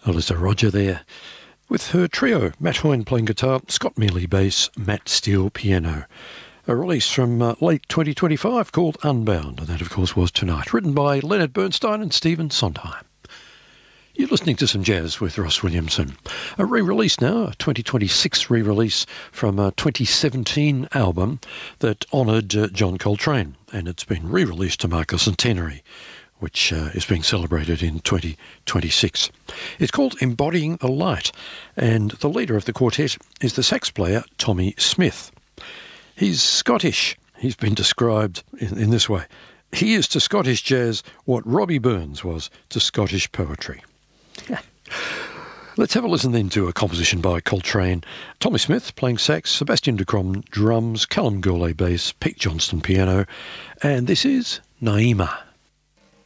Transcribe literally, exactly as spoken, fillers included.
Alyssa Roger there, with her trio, Matt Hoyne playing guitar, Scott Mealy bass, Matt Steele piano. A release from uh, late twenty twenty-five called Unbound, and that of course was Tonight, written by Leonard Bernstein and Stephen Sondheim. You're listening to some jazz with Ross Williamson. A re-release now, a twenty twenty-six re-release from a twenty seventeen album that honoured uh, John Coltrane, and it's been re-released to mark a centenary, which uh, is being celebrated in twenty twenty-six. It's called Embodying the Light, and the leader of the quartet is the sax player Tommy Smith. He's Scottish. He's been described in, in this way. He is to Scottish jazz what Robbie Burns was to Scottish poetry. Let's have a listen then to a composition by Coltrane. Tommy Smith playing sax, Sebastian Ducrom drums, Callum Gourlay bass, Pete Johnston piano, and this is Naima.